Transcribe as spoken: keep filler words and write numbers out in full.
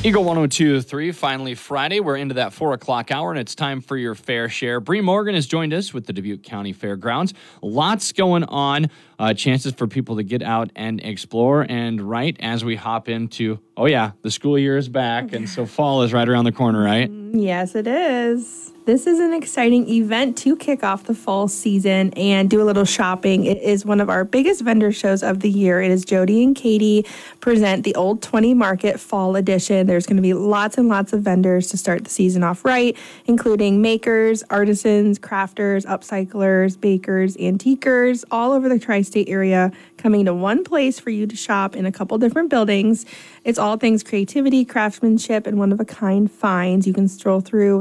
Eagle one oh two point three, finally Friday. We're into that four o'clock hour, and it's time for your fair share. Bree Morgan has joined us with the Dubuque County Fairgrounds. Lots going on, uh, chances for people to get out and explore. And right as we hop into, oh yeah, the school year is back, and so fall is right around the corner, right? Yes, it is. This is an exciting event to kick off the fall season and do a little shopping. It is one of our biggest vendor shows of the year. It is Jody and Katie present the Old twenty Market Fall Edition. There's going to be lots and lots of vendors to start the season off right, including makers, artisans, crafters, upcyclers, bakers, antiquers, all over the tri-state area, coming to one place for you to shop in a couple different buildings. It's all things creativity, craftsmanship, and one-of-a-kind finds. You can stroll through